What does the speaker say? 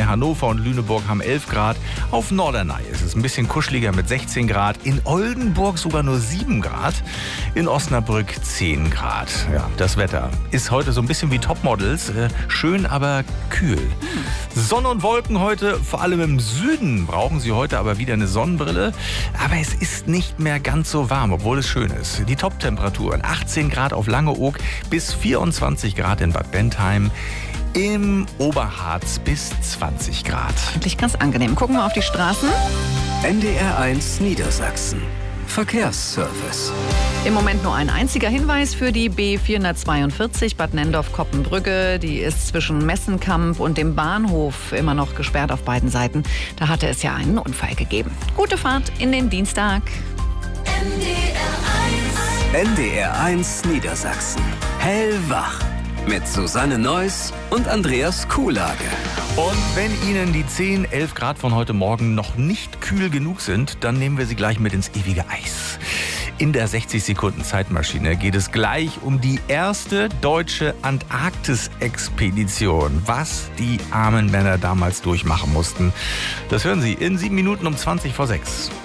Hannover und Lüneburg haben 11 Grad. Auf Norderney ist es ein bisschen kuscheliger mit 16 Grad. In Oldenburg sogar nur 7 Grad. In Osnabrück 10 Grad. Ja, das Wetter ist heute so ein bisschen wie Topmodels. Schön, aber kühl. Sonne und Wolken heute, vor allem im Süden brauchen Sie heute aber wieder eine Sonnenbrille. Aber es ist nicht mehr ganz so warm, obwohl es schön ist. Die Top-Temperaturen 18 Grad auf Langeoog bis 24 Grad in Bad Bentheim. Im Oberharz bis 20 Grad. Eigentlich ganz angenehm. Gucken wir auf die Straßen. NDR1 Niedersachsen. Verkehrsservice. Im Moment nur ein einziger Hinweis für die B442 Bad Nendorf-Koppenbrügge. Die ist zwischen Messenkamp und dem Bahnhof immer noch gesperrt auf beiden Seiten. Da hatte es ja einen Unfall gegeben. Gute Fahrt in den Dienstag. NDR1 Niedersachsen. Hellwach. Mit Susanne Neuss und Andreas Kuhlage. Und wenn Ihnen die 10, 11 Grad von heute Morgen noch nicht kühl genug sind, dann nehmen wir Sie gleich mit ins ewige Eis. In der 60-Sekunden-Zeitmaschine geht es gleich um die erste deutsche Antarktis-Expedition. Was die armen Männer damals durchmachen mussten. Das hören Sie in 7 Minuten um 20 vor 6.